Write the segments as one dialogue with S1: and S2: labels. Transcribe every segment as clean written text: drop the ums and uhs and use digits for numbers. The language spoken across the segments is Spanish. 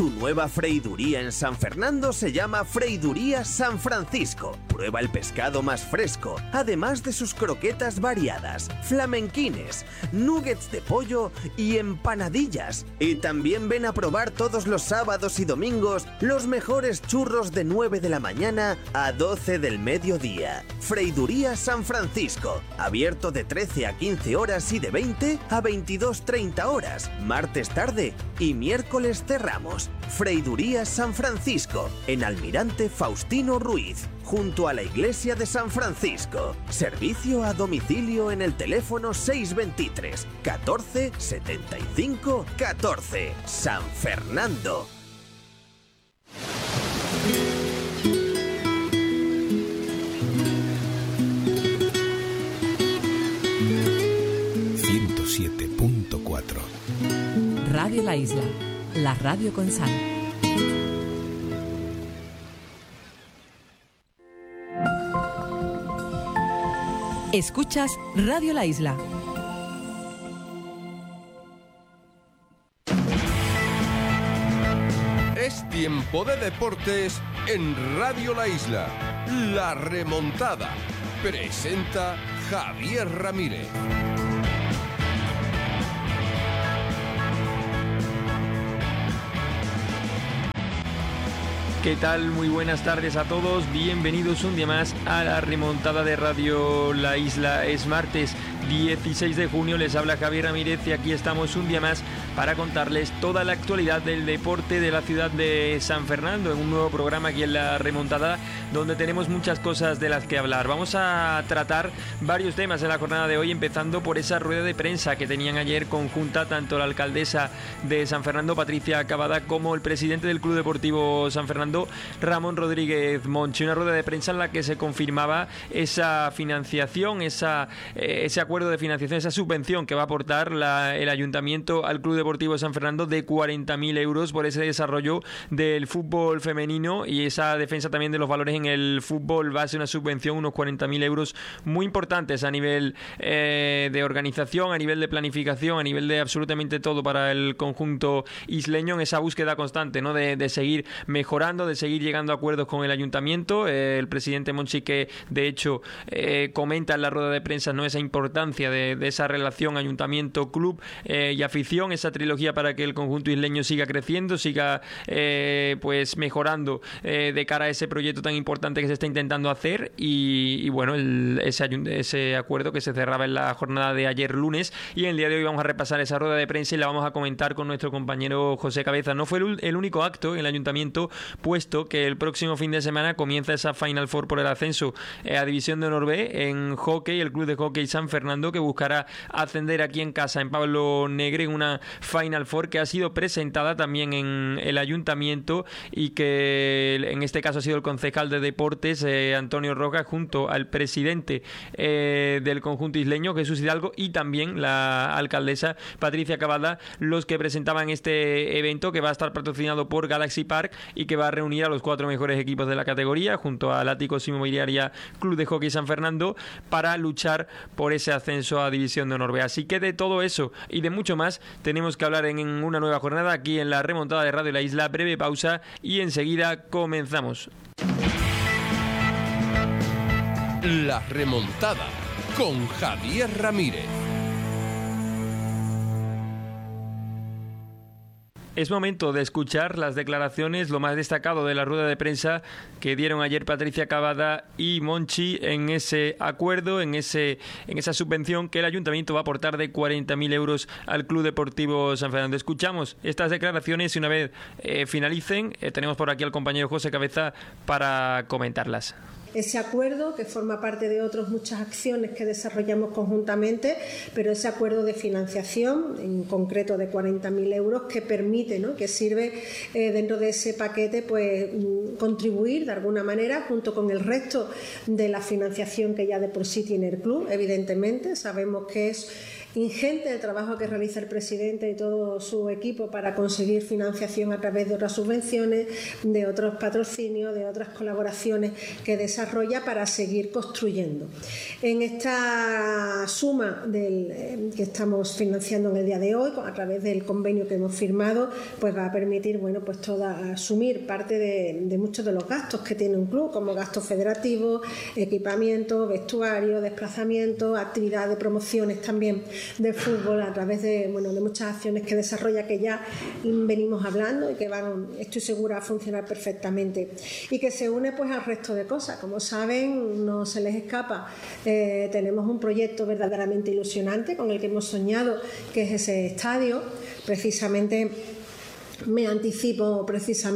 S1: Tu nueva freiduría en San Fernando se llama Freiduría San Francisco. Prueba el pescado más fresco, además de sus croquetas variadas, flamenquines, nuggets de pollo y empanadillas. Y también ven a probar todos los sábados y domingos los mejores churros de 9 de la mañana a 12 del mediodía. Freiduría San Francisco, abierto de 13 a 15 horas y de 20 a 22:30 horas, martes tarde y miércoles cerramos. Freiduría San Francisco, en Almirante Faustino Ruiz, junto a la iglesia de San Francisco. Servicio a domicilio en el teléfono 623 14 75 14. San Fernando.
S2: Radio La Isla, la radio con sal. Escuchas Radio La Isla.
S3: Es tiempo de deportes en Radio La Isla. La remontada. Presenta Javier Ramírez.
S4: ¿Qué tal? Muy buenas tardes a todos. Bienvenidos un día más a la remontada de Radio La Isla. Es martes 16 de junio, les habla Javier Ramírez y aquí estamos un día más para contarles toda la actualidad del deporte de la ciudad de San Fernando en un nuevo programa aquí en la remontada donde tenemos muchas cosas de las que hablar. Vamos a tratar varios temas en la jornada de hoy, empezando por esa rueda de prensa que tenían ayer conjunta tanto la alcaldesa de San Fernando, Patricia Cavada, como el presidente del Club Deportivo San Fernando, Ramón Rodríguez Monchi. Una rueda de prensa en la que se confirmaba esa financiación, ese acuerdo de financiación, esa subvención que va a aportar el ayuntamiento al Club Deportivo San Fernando de 40.000 euros por ese desarrollo del fútbol femenino y esa defensa también de los valores en el fútbol base, una subvención, unos 40.000 euros muy importantes a nivel de organización, a nivel de planificación, a nivel de absolutamente todo para el conjunto isleño en esa búsqueda constante, ¿no? de seguir mejorando, de seguir llegando a acuerdos con el ayuntamiento. El presidente Monchi, que de hecho comenta en la rueda de prensa, ¿no?, esa importancia de esa relación ayuntamiento-club y afición, esa trilogía para que el conjunto isleño siga creciendo, siga pues mejorando de cara a ese proyecto tan importante que se está intentando hacer y bueno, ese acuerdo que se cerraba en la jornada de ayer lunes, y en el día de hoy vamos a repasar esa rueda de prensa y la vamos a comentar con nuestro compañero José Cabeza. No fue el único acto en el ayuntamiento, puesto que el próximo fin de semana comienza esa Final Four por el ascenso a División de Honor B en hockey, el Club de Hockey San Fernando, que buscará ascender aquí en casa, en Pablo Negre, en una Final Four que ha sido presentada también en el ayuntamiento y que en este caso ha sido el concejal de deportes Antonio Rojas junto al presidente del conjunto isleño Jesús Hidalgo y también la alcaldesa Patricia Cavada, los que presentaban este evento que va a estar patrocinado por Galaxy Park y que va a reunir a los 4 mejores equipos de la categoría junto a Látigos Inmobiliaria Club de Hockey San Fernando para luchar por ese ascenso a División de Honor B. Así que de todo eso y de mucho más tenemos que hablar en una nueva jornada aquí en la remontada de Radio La Isla. Breve pausa y enseguida comenzamos.
S3: La remontada con Javier Ramírez.
S4: Es momento de escuchar las declaraciones, lo más destacado de la rueda de prensa que dieron ayer Patricia Cavada y Monchi en ese acuerdo, en esa subvención que el ayuntamiento va a aportar de 40.000 euros al Club Deportivo San Fernando. Escuchamos estas declaraciones y una vez finalicen, tenemos por aquí al compañero José Cabeza para comentarlas.
S5: Ese acuerdo, que forma parte de otras muchas acciones que desarrollamos conjuntamente, pero ese acuerdo de financiación, en concreto de 40.000 euros, que permite, ¿no?, que sirve dentro de ese paquete, pues contribuir de alguna manera, junto con el resto de la financiación que ya de por sí tiene el club. Evidentemente, sabemos que es ingente el trabajo que realiza el presidente y todo su equipo para conseguir financiación a través de otras subvenciones, de otros patrocinios, de otras colaboraciones que desarrolla para seguir construyendo. En esta suma que estamos financiando en el día de hoy, a través del convenio que hemos firmado, pues va a permitir, bueno, pues asumir parte de muchos de los gastos que tiene un club, como gastos federativos, equipamiento, vestuario, desplazamiento, actividad de promociones también de fútbol a través de muchas acciones que desarrolla, que ya venimos hablando y que van, estoy segura, a funcionar perfectamente, y que se une pues al resto de cosas. Como saben, no se les escapa, tenemos un proyecto verdaderamente ilusionante con el que hemos soñado, que es ese estadio. Precisamente me anticipo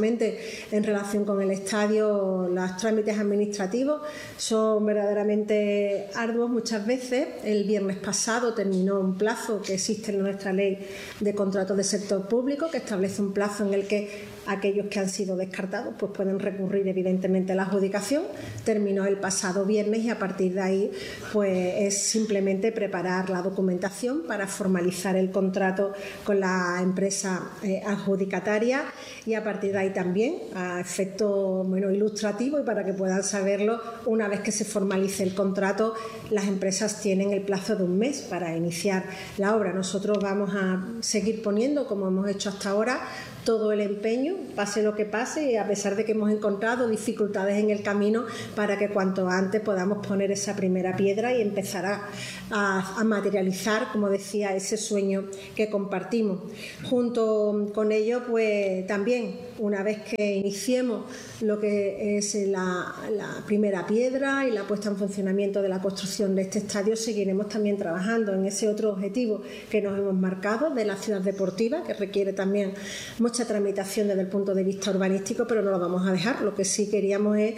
S5: en relación con el estadio. Los trámites administrativos son verdaderamente arduos muchas veces. El viernes pasado terminó un plazo que existe en nuestra ley de contratos de sector público, que establece un plazo en el que aquellos que han sido descartados pues pueden recurrir evidentemente a la adjudicación. Terminó el pasado viernes y a partir de ahí pues es simplemente preparar la documentación para formalizar el contrato con la empresa adjudicataria, y a partir de ahí también, a efecto ilustrativo y para que puedan saberlo, una vez que se formalice el contrato, las empresas tienen el plazo de un mes para iniciar la obra. Nosotros vamos a seguir poniendo, como hemos hecho hasta ahora, todo el empeño, pase lo que pase, y a pesar de que hemos encontrado dificultades en el camino, para que cuanto antes podamos poner esa primera piedra y empezar a materializar, como decía, ese sueño que compartimos. Junto con ello, pues también, una vez que iniciemos lo que es la primera piedra y la puesta en funcionamiento de la construcción de este estadio, seguiremos también trabajando en ese otro objetivo que nos hemos marcado de la ciudad deportiva, que requiere también mucha tramitación desde el punto de vista urbanístico, pero no lo vamos a dejar. Lo que sí queríamos es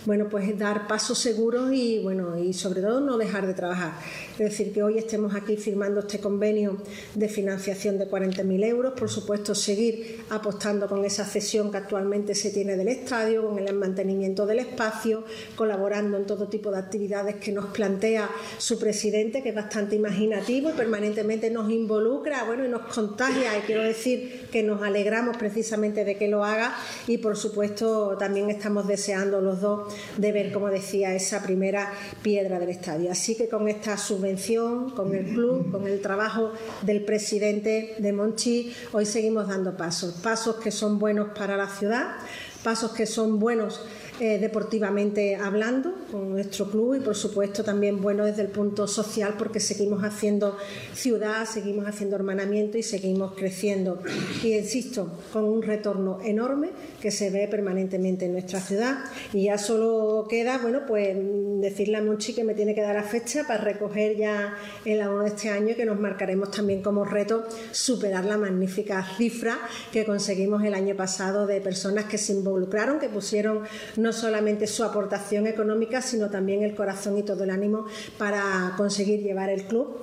S5: dar pasos seguros y sobre todo no dejar de trabajar. Es decir, que hoy estemos aquí firmando este convenio de financiación de 40.000 euros, por supuesto seguir apostando con esa cesión que actualmente se tiene del estadio, con el mantenimiento del espacio, colaborando en todo tipo de actividades que nos plantea su presidente, que es bastante imaginativo y permanentemente nos involucra, y nos contagia, y quiero decir que nos alegramos precisamente de que lo haga, y por supuesto también estamos deseando los dos de ver, como decía, esa primera piedra del estadio. Así que con esta subvención, con el club, con el trabajo del presidente de Monchi, hoy seguimos dando pasos que son buenos para la ciudad, pasos que son buenos deportivamente hablando con nuestro club, y por supuesto también bueno desde el punto social, porque seguimos haciendo ciudad, seguimos haciendo hermanamiento y seguimos creciendo, y insisto, con un retorno enorme que se ve permanentemente en nuestra ciudad. Y ya solo queda decirle a Monchi que me tiene que dar la fecha para recoger ya el abono de este año, que nos marcaremos también como reto superar la magnífica cifra que conseguimos el año pasado de personas que se involucraron, que pusieron no solamente su aportación económica, sino también el corazón y todo el ánimo para conseguir llevar el club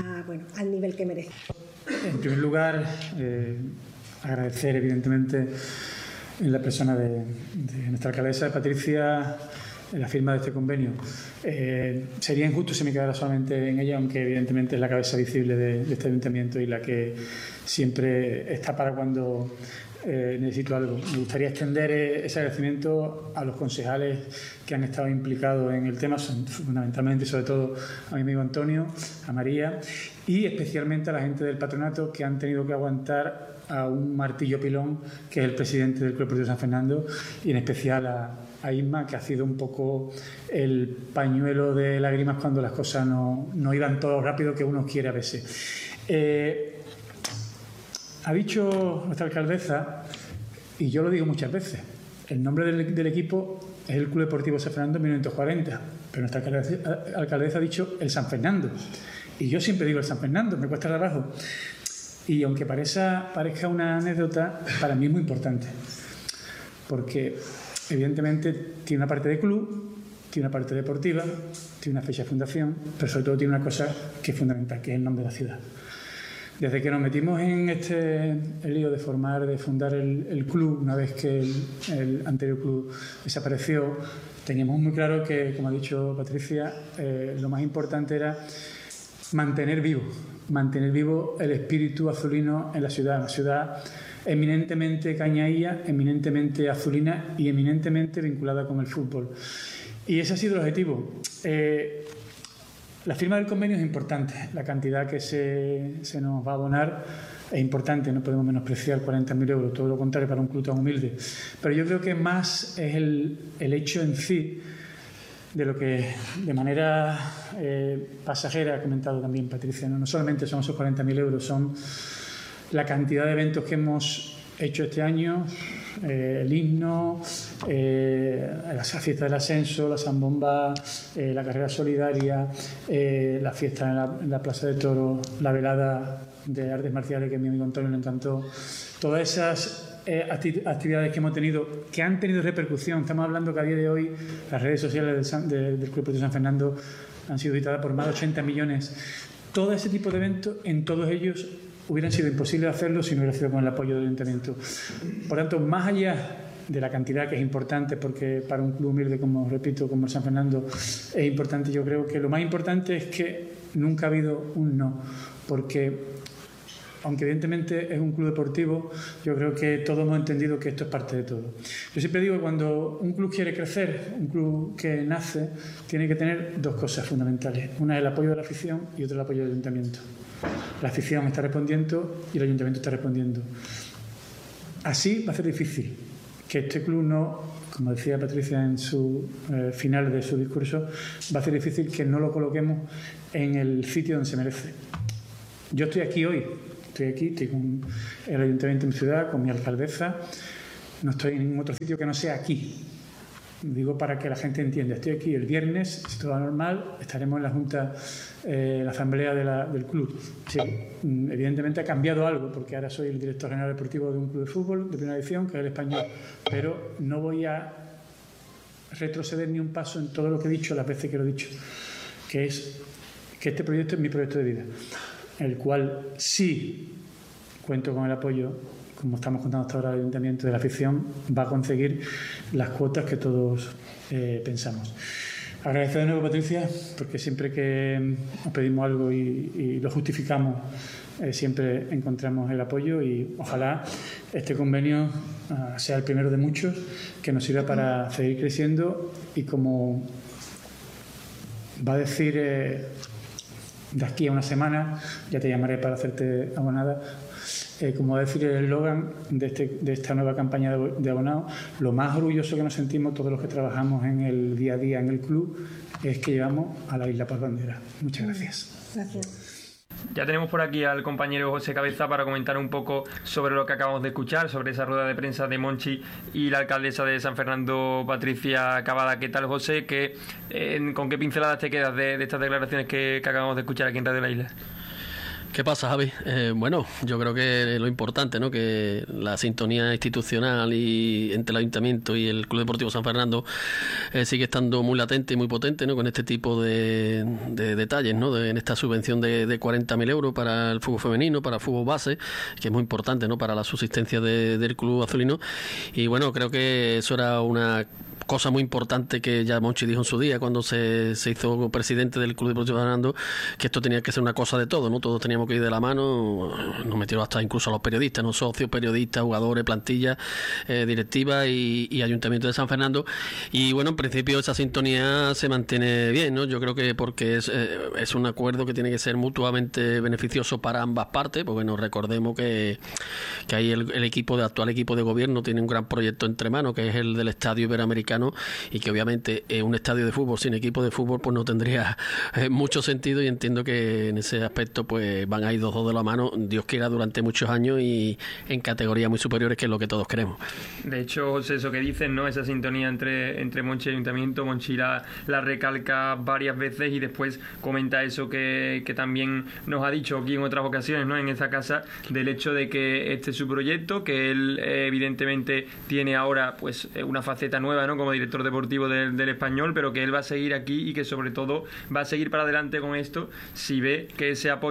S5: al nivel que merece.
S6: En primer lugar, agradecer evidentemente en la persona de nuestra alcaldesa Patricia la firma de este convenio. Sería injusto si me quedara solamente en ella, aunque evidentemente es la cabeza visible de este ayuntamiento y la que siempre está para cuando necesito algo. Me gustaría extender ese agradecimiento a los concejales que han estado implicados en el tema, fundamentalmente y sobre todo a mi amigo Antonio, a María, y especialmente a la gente del patronato, que han tenido que aguantar a un martillo pilón que es el presidente del Club Deportivo San Fernando, y en especial a Isma, que ha sido un poco el pañuelo de lágrimas cuando las cosas no iban todo rápido que uno quiere a veces. Ha dicho nuestra alcaldesa, y yo lo digo muchas veces, el nombre del equipo es el Club Deportivo San Fernando 1940, pero nuestra alcaldesa ha dicho el San Fernando, y yo siempre digo el San Fernando, me cuesta trabajo, y aunque parezca una anécdota, para mí es muy importante, porque evidentemente tiene una parte de club, tiene una parte deportiva, tiene una fecha de fundación, pero sobre todo tiene una cosa que es fundamental, que es el nombre de la ciudad. Desde que nos metimos en el lío de fundar el club, una vez que el anterior club desapareció, teníamos muy claro que, como ha dicho Patricia, lo más importante era mantener vivo mantener vivo el espíritu azulino en la ciudad, una ciudad eminentemente cañaía, eminentemente azulina y eminentemente vinculada con el fútbol. Y ese ha sido el objetivo. La firma del convenio es importante, la cantidad que se nos va a abonar es importante, no podemos menospreciar 40.000 euros, todo lo contrario para un club tan humilde. Pero yo creo que más es el hecho en sí de lo que de manera pasajera ha comentado también Patricia. No solamente son esos 40.000 euros, son la cantidad de eventos que hemos hecho este año, el himno, la fiesta del ascenso, la zambomba, la carrera solidaria, la fiesta en la Plaza de Toros, la velada de artes marciales que a mi amigo Antonio le encantó. Todas esas actividades que hemos tenido, que han tenido repercusión. Estamos hablando que a día de hoy las redes sociales del Club Deportivo San Fernando han sido visitadas por más de 80 millones. Todo ese tipo de eventos, en todos ellos hubieran sido imposibles hacerlo si no hubiera sido con el apoyo del Ayuntamiento. Por tanto, más allá de la cantidad, que es importante, porque para un club humilde, como repito, como el San Fernando, es importante, yo creo que lo más importante es que nunca ha habido un no, porque aunque evidentemente es un club deportivo, yo creo que todos hemos entendido que esto es parte de todo. Yo siempre digo que cuando un club quiere crecer, un club que nace, tiene que tener dos cosas fundamentales. Una es el apoyo de la afición y otra el apoyo del Ayuntamiento. La afición está respondiendo y el Ayuntamiento está respondiendo. Así va a ser difícil que este club no, como decía Patricia en su final de su discurso, va a ser difícil que no lo coloquemos en el sitio donde se merece. Yo estoy aquí hoy, estoy con el Ayuntamiento de mi ciudad, con mi alcaldesa, no estoy en ningún otro sitio que no sea aquí. Digo para que la gente entienda, estoy aquí el viernes, si todo va normal, estaremos en la Junta, la asamblea del club. Sí, evidentemente ha cambiado algo, porque ahora soy el director general deportivo de un club de fútbol de primera división, que es el Español, pero no voy a retroceder ni un paso en todo lo que he dicho las veces que lo he dicho, que es que este proyecto es mi proyecto de vida, el cual sí cuento con el apoyo, como estamos contando hasta ahora, el Ayuntamiento de la afición va a conseguir las cuotas que todos pensamos. Agradecer de nuevo, Patricia, porque siempre que os pedimos algo y lo justificamos, siempre encontramos el apoyo, y ojalá este convenio sea el primero de muchos que nos sirva para seguir creciendo, y como va a decir de aquí a una semana, ya te llamaré para hacerte abonada, como va a decir el eslogan de esta nueva campaña de abonado, lo más orgulloso que nos sentimos todos los que trabajamos en el día a día en el club es que llevamos a la isla por bandera. Muchas gracias.
S5: Gracias.
S4: Ya tenemos por aquí al compañero José Cabeza para comentar un poco sobre lo que acabamos de escuchar, sobre esa rueda de prensa de Monchi y la alcaldesa de San Fernando, Patricia Cavada. ¿Qué tal, José? ¿Con qué pinceladas te quedas de estas declaraciones que acabamos de escuchar aquí en Radio La Isla?
S7: ¿Qué pasa, Javi? Bueno, yo creo que lo importante, ¿no?, que la sintonía institucional y entre el Ayuntamiento y el Club Deportivo San Fernando sigue estando muy latente y muy potente, ¿no?, con este tipo de detalles, ¿no?, en esta subvención de 40.000 euros para el fútbol femenino, para el fútbol base, que es muy importante, ¿no?, para la subsistencia del club azulino. Y bueno, creo que eso era una cosa muy importante que ya Monchi dijo en su día cuando se hizo presidente del Club Deportivo Fernando, que esto tenía que ser una cosa de todo, ¿no? Todos teníamos que ir de la mano, nos metieron hasta incluso a los periodistas, ¿no?, socios, periodistas, jugadores, plantillas, directiva y Ayuntamiento de San Fernando. Y bueno, en principio esa sintonía se mantiene bien, ¿no? Yo creo que porque es un acuerdo que tiene que ser mutuamente beneficioso para ambas partes, porque bueno, recordemos que ahí el actual equipo de gobierno tiene un gran proyecto entre manos, que es el del Estadio Iberoamericano, y que obviamente un estadio de fútbol sin equipo de fútbol pues no tendría mucho sentido, y entiendo que en ese aspecto pues van a ir dos de la mano, Dios quiera, durante muchos años y en categorías muy superiores, que es lo que todos queremos.
S4: De hecho, José, eso que dicen, ¿no?, esa sintonía entre Monchi y Ayuntamiento, Monchi la recalca varias veces y después comenta eso que también nos ha dicho aquí en otras ocasiones, ¿no?, en esta casa, del hecho de que este es su proyecto, que él evidentemente tiene ahora pues una faceta nueva, ¿no?, como director deportivo del Español, pero que él va a seguir aquí y que sobre todo va a seguir para adelante con esto si ve que ese apoyo del Ayuntamiento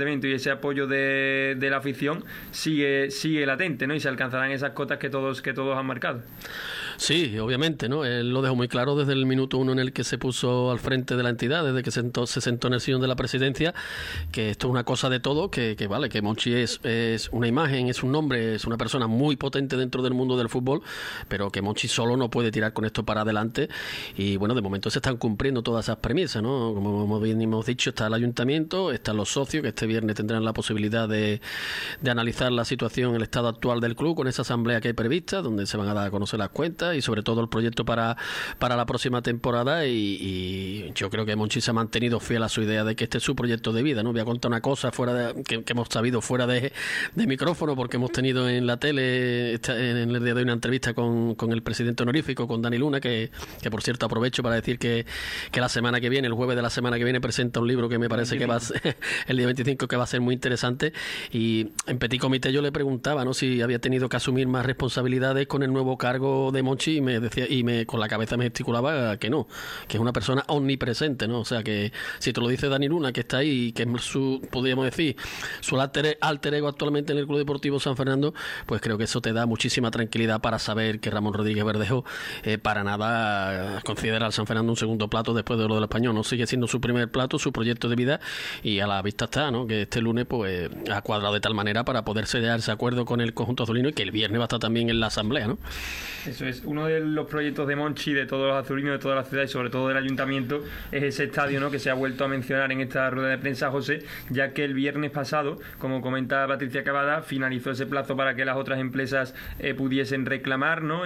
S4: evento y ese apoyo de la afición sigue latente, ¿no? Y se alcanzarán esas cotas que todos han marcado.
S7: Sí, obviamente, ¿no? Él lo dejó muy claro desde el minuto 1 en el que se puso al frente de la entidad, desde que se sentó en el sillón de la presidencia, que esto es una cosa de todo, que vale, que Monchi es una imagen, es un nombre, es una persona muy potente dentro del mundo del fútbol, pero que Monchi solo no puede tirar con esto para adelante. Y bueno, de momento se están cumpliendo todas esas premisas, ¿no? Como bien hemos dicho, está el ayuntamiento, están los socios, que este viernes tendrán la posibilidad de analizar la situación, el estado actual del club, con esa asamblea que hay prevista, donde se van a dar a conocer las cuentas y sobre todo el proyecto para la próxima temporada, y yo creo que Monchi se ha mantenido fiel a su idea de que este es su proyecto de vida, ¿no? Voy a contar una cosa que hemos sabido fuera de micrófono, porque hemos tenido en la tele en el día de hoy una entrevista con el presidente honorífico, con Dani Luna, que por cierto aprovecho para decir que la semana que viene, el jueves de la semana que viene, presenta un libro que me parece que va a ser el día 25, que va a ser muy interesante. Y en Petit Comité yo le preguntaba, ¿no?, si había tenido que asumir más responsabilidades con el nuevo cargo de Monchi, y me decía, con la cabeza me gesticulaba que no, que es una persona omnipresente, ¿no? O sea, que si te lo dice Dani Luna, que está ahí, que es podríamos decir, su alter ego actualmente en el Club Deportivo San Fernando, pues creo que eso te da muchísima tranquilidad para saber que Ramón Rodríguez Verdejo para nada considera al San Fernando un segundo plato después de lo del Español, ¿no? Sigue siendo su primer plato, su proyecto de vida, y a la vista está, ¿no?, que este lunes pues ha cuadrado de tal manera para poder sellar ese acuerdo con el conjunto azulino, y que el viernes va a estar también en la asamblea, ¿no?
S4: Eso es uno de los proyectos de Monchi, de todos los azulinos, de toda la ciudad y sobre todo del ayuntamiento, es ese estadio, ¿no?, que se ha vuelto a mencionar en esta rueda de prensa, José, ya que el viernes pasado, como comenta Patricia Cavada, finalizó ese plazo para que las otras empresas pudiesen reclamar, ¿no?,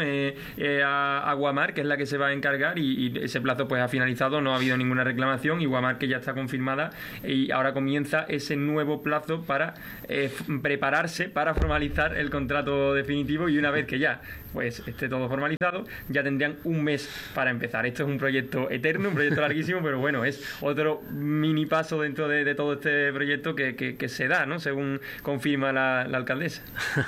S4: a Guamar, que es la que se va a encargar, y ese plazo pues ha finalizado, no ha habido ninguna reclamación, y Guamar, que ya está confirmada, y ahora comienza ese nuevo plazo para prepararse para formalizar el contrato definitivo, y una vez que ya pues esté todo formalizado, ya tendrían un mes para empezar. Esto es un proyecto eterno, un proyecto larguísimo, pero bueno, es otro mini paso dentro de todo este proyecto que se da, ¿no?, según confirma la alcaldesa.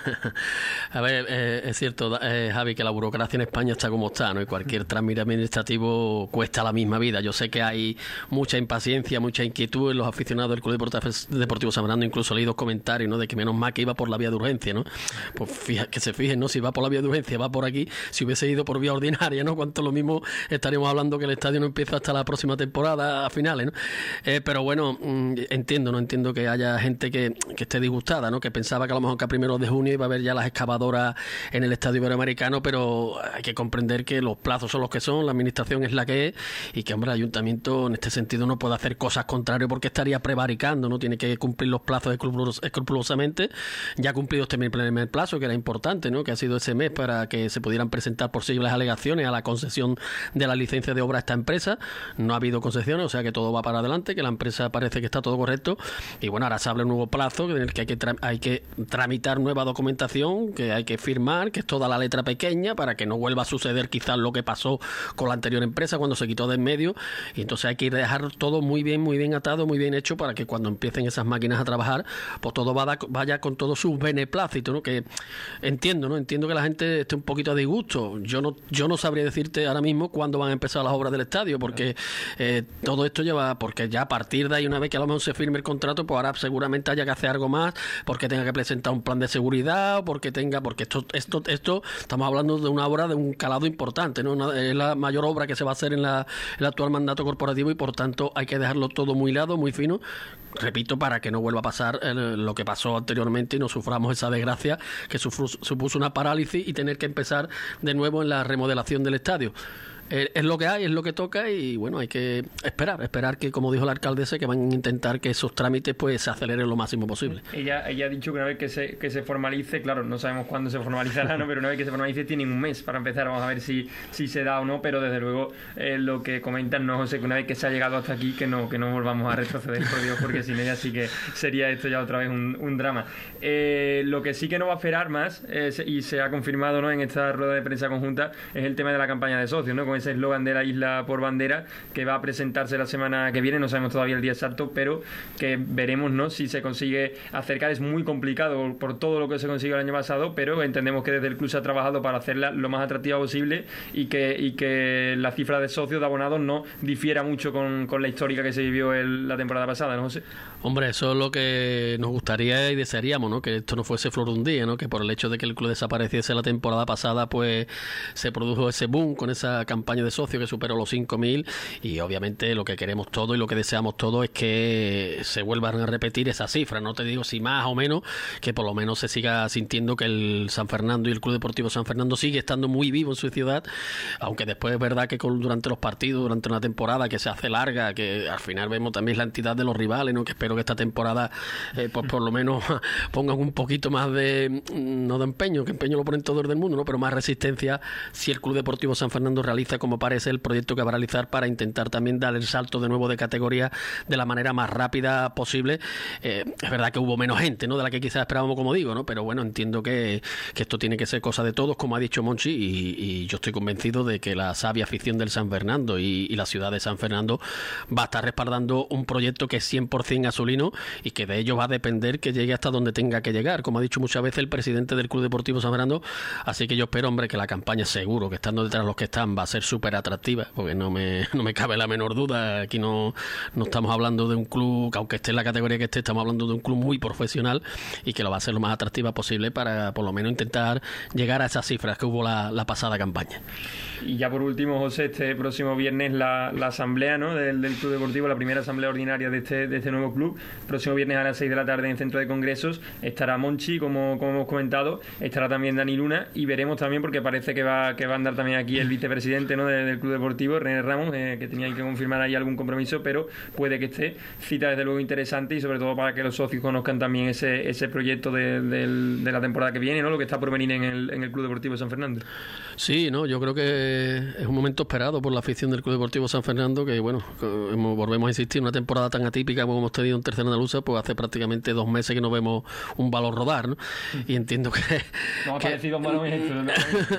S7: A ver, es cierto, Javi, que la burocracia en España está como está, ¿no?, y cualquier trámite administrativo cuesta la misma vida. Yo sé que hay mucha impaciencia, mucha inquietud en los aficionados del Club Deportivo San Fernando, incluso he leído comentarios, ¿no?, de que menos mal que iba por la vía de urgencia, ¿no? Pues que se fijen, ¿no?, si va por la vía de urgencia, va por aquí, si hubiese ido por vía ordinaria, ¿no?, cuánto lo mismo estaríamos hablando que el estadio no empieza hasta la próxima temporada a finales, ¿no? Pero bueno, entiendo que haya gente que esté disgustada, ¿no?, que pensaba que a lo mejor que a 1 de junio iba a haber ya las excavadoras en el estadio iberoamericano, pero hay que comprender que los plazos son los que son, la administración es la que es, y que, hombre, el ayuntamiento en este sentido no puede hacer cosas contrarias porque estaría prevaricando, ¿no? Tiene que cumplir los plazos escrupulosamente. Ya ha cumplido este primer plazo, que era importante, ¿no?, que ha sido ese mes para que se pudieran presentar posibles alegaciones a la concesión de la licencia de obra a esta empresa. No ha habido concesiones, o sea que todo va para adelante, que la empresa parece que está todo correcto, y bueno, ahora se abre un nuevo plazo en el que hay que tramitar nueva documentación, que hay que firmar, que es toda la letra pequeña, para que no vuelva a suceder quizás lo que pasó con la anterior empresa cuando se quitó de en medio, y entonces hay que dejar todo muy bien atado, muy bien hecho, para que cuando empiecen esas máquinas a trabajar, pues todo vaya con todo su beneplácito, ¿no? Que entiendo que la gente esté un poquito a disgusto. Yo no sabría decirte ahora mismo cuándo van a empezar las obras del estadio, porque todo esto lleva, porque ya a partir de ahí, una vez que a lo mejor se firme el contrato, pues ahora seguramente haya que hacer algo más, porque tenga que presentar un plan de seguridad, porque esto estamos hablando de una obra de un calado importante, ¿no? Es la mayor obra que se va a hacer en el actual mandato corporativo, y por tanto hay que dejarlo todo muy hilado, muy fino, repito, para que no vuelva a pasar lo que pasó anteriormente y no suframos esa desgracia que supuso una parálisis y tener que empezar de nuevo en la remodelación del estadio. Es lo que hay, es lo que toca, y bueno, hay que esperar que, como dijo la alcaldesa, que van a intentar que esos trámites pues se aceleren lo máximo posible.
S4: Ella ha dicho que una vez que se formalice, claro, no sabemos cuándo se formalizará, ¿no?, pero una vez que se formalice tienen un mes para empezar. Vamos a ver si se da o no, pero desde luego lo que comentan, no, José, que una vez que se ha llegado hasta aquí, que no volvamos a retroceder, por Dios, porque sin ella sí que sería esto ya otra vez un drama. Lo que sí que no va a esperar más, y se ha confirmado, ¿no?, en esta rueda de prensa conjunta, es el tema de la campaña de socios, ¿no?, con ese eslogan de la isla por bandera, que va a presentarse la semana que viene, no sabemos todavía el día exacto, pero que veremos, ¿no?, si se consigue acercar. Es muy complicado por todo lo que se consiguió el año pasado, pero entendemos que desde el club se ha trabajado para hacerla lo más atractiva posible y que la cifra de socios, de abonados, no difiera mucho con la histórica que se vivió la temporada pasada, ¿no, José?
S7: Hombre, eso es lo que nos gustaría y desearíamos, ¿no?, que esto no fuese flor de un día, ¿no?, que por el hecho de que el club desapareciese la temporada pasada, pues se produjo ese boom con esa campaña de socios que superó los 5.000, y obviamente lo que queremos todos y lo que deseamos todos es que se vuelvan a repetir esas cifras. No te digo si más o menos, que por lo menos se siga sintiendo que el San Fernando y el Club Deportivo San Fernando sigue estando muy vivo en su ciudad, aunque después es verdad que durante los partidos, durante una temporada que se hace larga, que al final vemos también la entidad de los rivales, ¿no?, que espero que esta temporada pues por lo menos pongan un poquito más de, no de empeño, que empeño lo ponen todos del mundo, ¿no?, pero más resistencia si el Club Deportivo San Fernando realiza, como parece, el proyecto que va a realizar para intentar también dar el salto de nuevo de categoría de la manera más rápida posible. Es verdad que hubo menos gente, ¿no?, de la que quizás esperábamos, como digo, ¿no?, pero bueno, entiendo que esto tiene que ser cosa de todos, como ha dicho Monchi, y yo estoy convencido de que la sabia afición del San Fernando y la ciudad de San Fernando va a estar respaldando un proyecto que es 100% azulino y que de ello va a depender que llegue hasta donde tenga que llegar, como ha dicho muchas veces el presidente del Club Deportivo San Fernando. Así que yo espero, hombre, que la campaña, seguro que estando detrás de los que están, va a ser súper atractiva, porque no me cabe la menor duda. Aquí no estamos hablando de un club que, aunque esté en la categoría que esté, estamos hablando de un club muy profesional y que lo va a hacer lo más atractiva posible para por lo menos intentar llegar a esas cifras que hubo la pasada campaña.
S4: Y ya por último, José, este próximo viernes la asamblea, ¿no?, del Club Deportivo, la primera asamblea ordinaria de este nuevo club. Próximo viernes a las 6 de la tarde en el Centro de Congresos estará Monchi, como hemos comentado, estará también Dani Luna, y veremos también, porque parece que va a andar también aquí el vicepresidente, ¿no?, del Club Deportivo, René Ramos, que tenía que confirmar ahí algún compromiso, pero puede que esté. Cita desde luego interesante, y sobre todo para que los socios conozcan también ese proyecto de la temporada que viene, ¿no?, lo que está por venir en el Club Deportivo San Fernando.
S7: Sí, no, yo creo que es un momento esperado por la afición del Club Deportivo San Fernando, que bueno, volvemos a insistir, una temporada tan atípica como hemos tenido en Tercera Andaluza, pues hace prácticamente 2 meses que no vemos un balón rodar, ¿no? Y entiendo que...
S4: No ha parecido un balón esto, ¿no?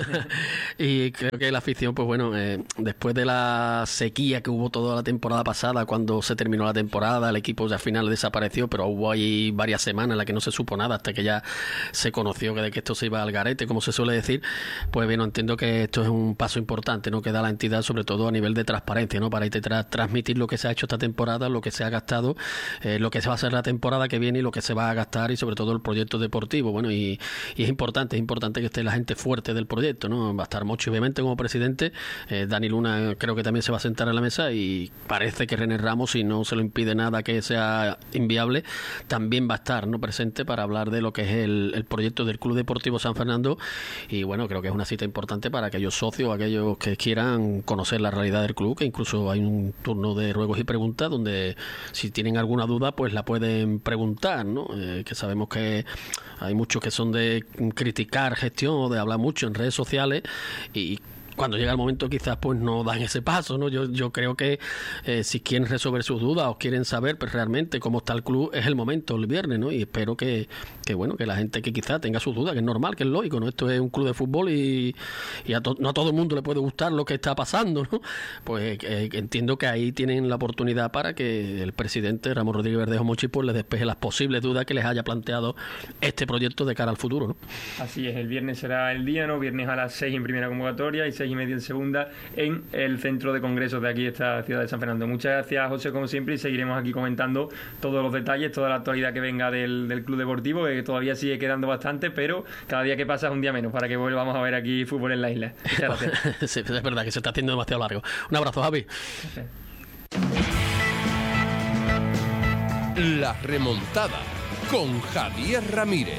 S7: Y creo que la afición, pues bueno, después de la sequía que hubo toda la temporada pasada, cuando se terminó la temporada, el equipo ya al final desapareció, pero hubo ahí varias semanas en las que no se supo nada, hasta que ya se conoció que esto se iba al garete, como se suele decir. Pues bueno, entiendo que esto es un paso importante, ¿no?, que da la entidad, sobre todo a nivel de transparencia, ¿no?, para intentar transmitir lo que se ha hecho esta temporada, lo que se ha gastado, lo que se va a hacer la temporada que viene y lo que se va a gastar, y sobre todo el proyecto deportivo. Bueno, y es importante que esté la gente fuerte del proyecto, ¿no? Va a estar Mochi, obviamente, como presidente. Dani Luna creo que también se va a sentar en la mesa, y parece que René Ramos, si no se lo impide nada que sea inviable, también va a estar, ¿no?, presente para hablar de lo que es el proyecto del Club Deportivo San Fernando. Y bueno, creo que es una cita importante para aquellos socios, aquellos que quieran conocer la realidad del club, que incluso hay un turno de ruegos y preguntas donde, si tienen alguna duda, pues la pueden preguntar, ¿no? Que sabemos que hay muchos que son de criticar gestión o de hablar mucho en redes sociales, y cuando llega el momento quizás pues no dan ese paso, ¿no? Yo creo que si quieren resolver sus dudas o quieren saber pues realmente cómo está el club, es el momento, el viernes, ¿no? Y espero que bueno, que la gente que quizás tenga sus dudas, que es normal, que es lógico, ¿no? Esto es un club de fútbol y no a todo el mundo le puede gustar lo que está pasando, ¿no? Pues entiendo que ahí tienen la oportunidad para que el presidente Ramón Rodríguez Verdejo Mochi pues les despeje las posibles dudas que les haya planteado este proyecto de cara al futuro, ¿no?
S4: Así es, el viernes será el día, ¿no? Viernes a las 6 en primera convocatoria y 6:30 en segunda, en el Centro de Congresos de aquí, esta ciudad de San Fernando. Muchas gracias, José, como siempre, y seguiremos aquí comentando todos los detalles, toda la actualidad que venga del Club Deportivo, que todavía sigue quedando bastante, pero cada día que pasa es un día menos para que volvamos a ver aquí fútbol en la isla. Muchas gracias.
S7: Sí, es verdad que se está haciendo demasiado largo. Un abrazo, Javi.
S4: Okay.
S3: La remontada con Javier Ramírez.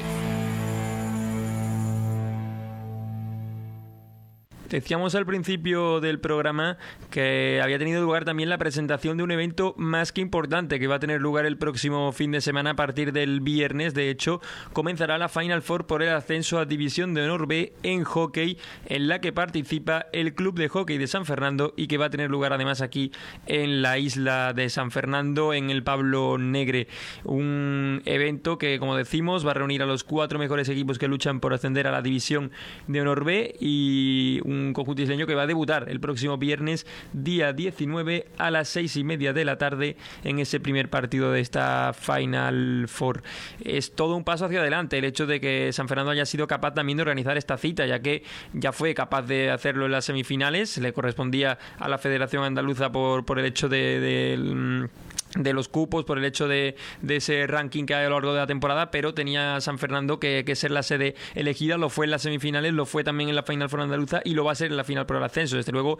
S4: Decíamos al principio del programa que había tenido lugar también la presentación de un evento más que importante que va a tener lugar el próximo fin de semana a partir del viernes. De hecho, comenzará la Final Four por el ascenso a División de Honor B en hockey, en la que participa el Club de Hockey de San Fernando y que va a tener lugar además aquí en la isla de San Fernando, en el Pablo Negre. Un evento que, como decimos, va a reunir a los 4 mejores equipos que luchan por ascender a la División de Honor B, y un un conjunto isleño que va a debutar el próximo viernes, día 19 a las 6:30 de la tarde en ese primer partido de esta Final Four. Es todo un paso hacia adelante el hecho de que San Fernando haya sido capaz también de organizar esta cita, ya que ya fue capaz de hacerlo en las semifinales. Le correspondía a la Federación Andaluza por el hecho de los cupos, por el hecho de ese ranking que hay a lo largo de la temporada, pero tenía San Fernando que ser la sede elegida. Lo fue en las semifinales, lo fue también en la Final Four andaluza y lo va a ser en la final por el ascenso. Desde luego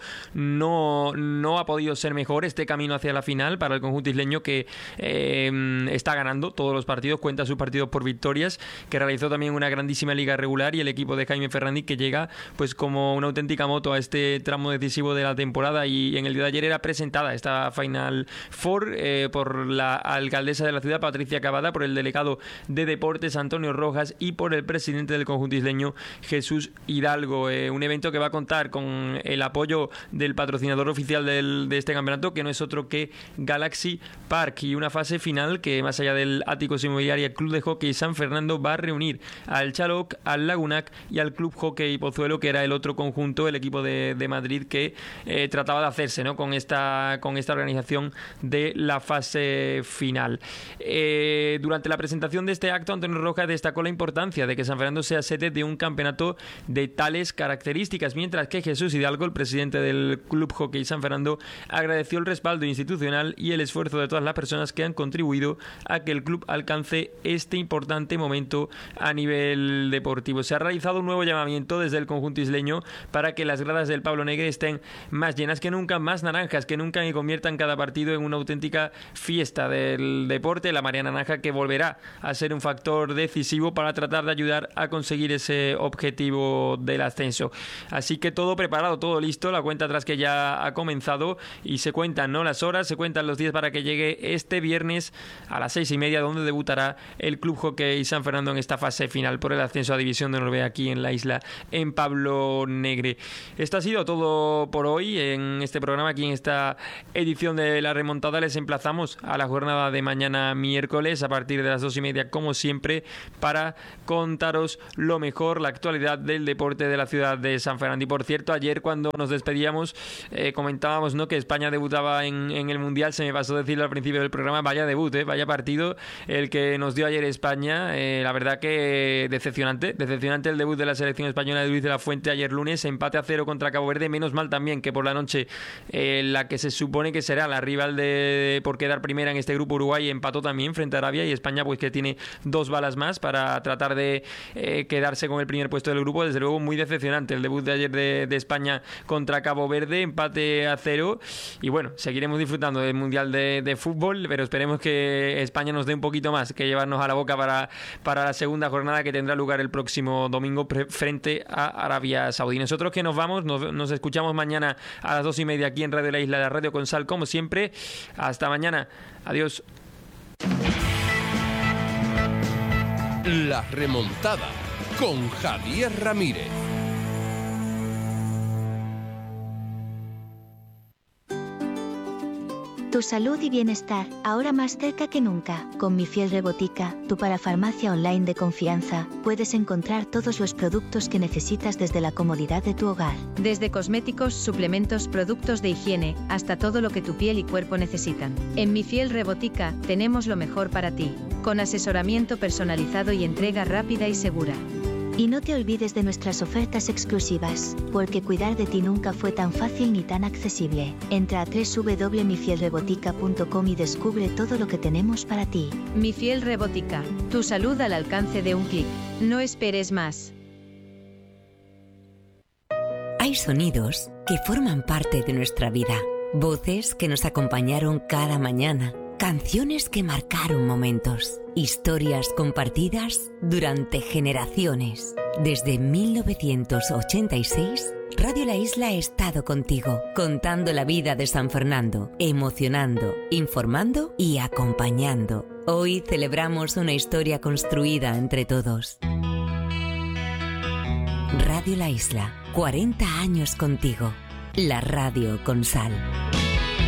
S4: no ha podido ser mejor este camino hacia la final para el conjunto isleño, que está ganando todos los partidos, cuenta sus partidos por victorias, que realizó también una grandísima liga regular, y el equipo de Jaime Fernández, que llega pues como una auténtica moto a este tramo decisivo de la temporada. Y en el día de ayer era presentada esta Final Four por la alcaldesa de la ciudad, Patricia Cavada, por el delegado de Deportes, Antonio Rojas, y por el presidente del conjunto isleño, Jesús Hidalgo. Un evento que va a contar con el apoyo del patrocinador oficial de este campeonato, que no es otro que Galaxy Park, y una fase final que, más allá del Áticos Inmobiliaria Club de Hockey San Fernando, va a reunir al Chaloc, al Lagunac y al Club Hockey Pozuelo, que era el otro conjunto, el equipo de Madrid, que trataba de hacerse, ¿no?, con esta organización de la fase final. Durante la presentación de este acto, Antonio Rojas destacó la importancia de que San Fernando sea sede de un campeonato de tales características, mientras que Jesús Hidalgo, el presidente del Club Hockey San Fernando, agradeció el respaldo institucional y el esfuerzo de todas las personas que han contribuido a que el club alcance este importante momento a nivel deportivo. Se ha realizado un nuevo llamamiento desde el conjunto isleño para que las gradas del Pablo Negre estén más llenas que nunca, más naranjas que nunca, y conviertan cada partido en una auténtica fiesta del deporte, la Marea Naranja, que volverá a ser un factor decisivo para tratar de ayudar a conseguir ese objetivo del ascenso. Así que todo preparado, todo listo, la cuenta atrás que ya ha comenzado, y se cuentan, ¿no?, las horas, se cuentan los días para que llegue este viernes a las 6:30, donde debutará el Club Hockey San Fernando en esta fase final por el ascenso a División de Honor aquí en la isla, en Pablo Negre. Esto ha sido todo por hoy en este programa, aquí en esta edición de La Remontada. Les emplazamos a la jornada de mañana miércoles a partir de las 2:30, como siempre, para contaros lo mejor, la actualidad del deporte de la ciudad de San Fernando. Y por cierto, ayer cuando nos despedíamos comentábamos, ¿no?, que España debutaba en el Mundial. Se me pasó decirlo al principio del programa. Vaya debut, vaya partido el que nos dio ayer España. La verdad que decepcionante el debut de la selección española de Luis de la Fuente ayer lunes, empate a 0 contra Cabo Verde. Menos mal también que por la noche la que se supone que será la rival por quedar primera en este grupo, Uruguay, empató también frente a Arabia, y España pues que tiene 2 balas más para tratar de quedarse con el primer puesto del grupo. Desde luego muy decepcionante el debut de ayer de España contra Cabo Verde, empate a 0, y bueno, seguiremos disfrutando del Mundial de fútbol, pero esperemos que España nos dé un poquito más que llevarnos a la boca para la segunda jornada, que tendrá lugar el próximo domingo frente a Arabia Saudí. Nosotros que nos vamos, nos escuchamos mañana a las 2:30 aquí en Radio La Isla, de Radio Consal, como siempre. Hasta mañana. Adiós.
S3: La Remontada con Javier Ramírez.
S8: Tu salud y bienestar, ahora más cerca que nunca. Con Mi Fiel Rebotica, tu parafarmacia online de confianza, puedes encontrar todos los productos que necesitas desde la comodidad de tu hogar.
S9: Desde cosméticos, suplementos, productos de higiene, hasta todo lo que tu piel y cuerpo necesitan. En Mi Fiel Rebotica, tenemos lo mejor para ti, con asesoramiento personalizado y entrega rápida y segura.
S8: Y no te olvides de nuestras ofertas exclusivas, porque cuidar de ti nunca fue tan fácil ni tan accesible. Entra a www.mifielrebotica.com y descubre todo lo que tenemos para ti.
S9: Mi Fiel Rebotica, tu salud al alcance de un clic. No esperes más.
S10: Hay sonidos que forman parte de nuestra vida, voces que nos acompañaron cada mañana, canciones que marcaron momentos, historias compartidas durante generaciones. Desde 1986, Radio La Isla ha estado contigo, contando la vida de San Fernando, emocionando, informando y acompañando. Hoy celebramos una historia construida entre todos. Radio La Isla, 40 años contigo. La radio con sal.